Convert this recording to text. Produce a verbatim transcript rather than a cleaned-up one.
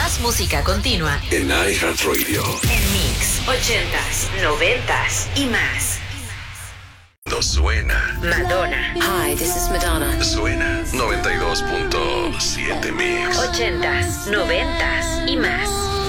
Más música continua en iHeartRadio. En Mix, ochentas, noventas y más. No suena. Madonna. Hi, this is Madonna. Suena noventa y dos punto siete Mix. Ochentas, noventas y más.